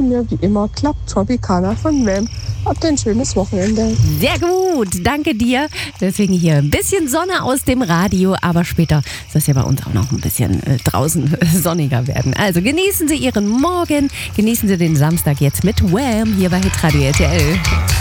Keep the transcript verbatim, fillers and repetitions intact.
mir wie immer Club Tropicana von Wham. Habt ein schönes Wochenende. Sehr gut, danke dir. Deswegen hier ein bisschen Sonne aus dem Radio, aber später soll es ja bei uns auch noch ein bisschen äh, draußen sonniger werden. Also genießen Sie Ihren Morgen, genießen Sie den Samstag jetzt mit Wham hier bei Hitradio R T L.